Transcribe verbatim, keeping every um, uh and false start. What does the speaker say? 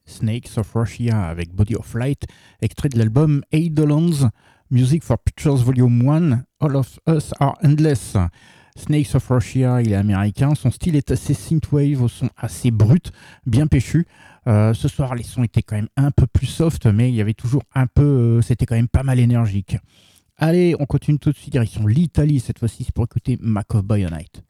Snakes of Russia avec Body of Light, extrait de l'album Eidolons, Music for Pictures Volume un, All of Us Are Endless. Snakes of Russia, il est américain, son style est assez synthwave, au son assez brut, bien péchu. Euh, ce soir, les sons étaient quand même un peu plus soft, mais il y avait toujours un peu, euh, c'était quand même pas mal énergique. Allez, on continue tout de suite, direction l'Italie, cette fois-ci, c'est pour écouter Mac of Night.